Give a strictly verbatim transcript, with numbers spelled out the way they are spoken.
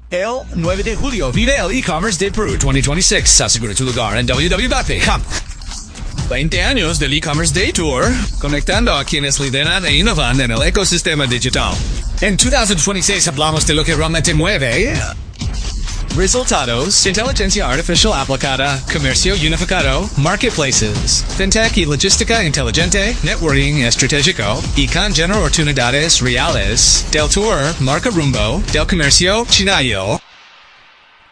El nueve de julio vive el e-commerce de Perú veinte veintiséis. Asegura tu lugar en w w w punto p com. veinte años del e-commerce Day Tour, conectando a quienes lideran e innovan en el ecosistema digital. En veinte veintiséis hablamos de lo que realmente mueve. Resultados, inteligencia artificial aplicada, comercio unificado, marketplaces, fintech y logística inteligente, networking estratégico, y con generar oportunidades reales, del tour, marca rumbo, del comercio chinayo.